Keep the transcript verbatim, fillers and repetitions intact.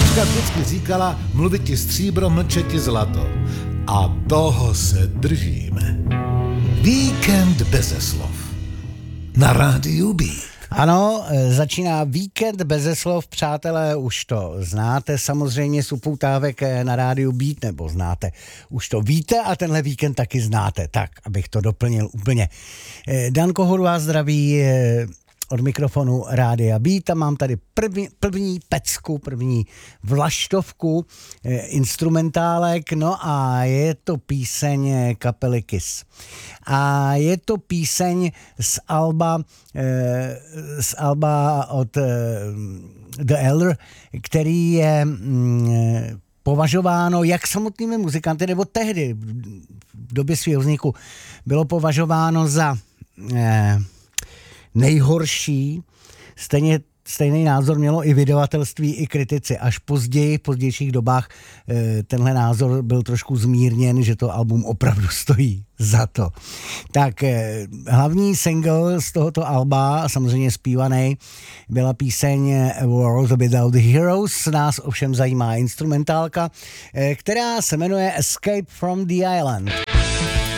Babička vždycky říkala, mluvit ti stříbro, mlčet ti zlato. A toho se držíme. Víkend beze slov. Na rádiu Beat. Ano, začíná víkend beze slov, přátelé, už to znáte samozřejmě z upoutávek na rádiu Beat, nebo znáte, už to víte a tenhle víkend taky znáte, tak, abych to doplnil úplně. Dan Kohor vás zdraví od mikrofonu rádia Beat a mám tady první, první pecku, první vlaštovku e, instrumentálek, no a je to píseň kapely Kiss. A je to píseň z alba, e, z alba od e, The Elder, který je mm, považováno jak samotnými muzikanty, nebo tehdy v době svého vzniku bylo považováno za e, nejhorší. Stejně, stejný názor mělo i vydavatelství, i kritici. Až později, v pozdějších dobách tenhle názor byl trošku zmírněn, že to album opravdu stojí za to. Tak hlavní single z tohoto alba, samozřejmě zpívaný, byla píseň A World Without Heroes. Nás ovšem zajímá instrumentálka, která se jmenuje Escape from the Island.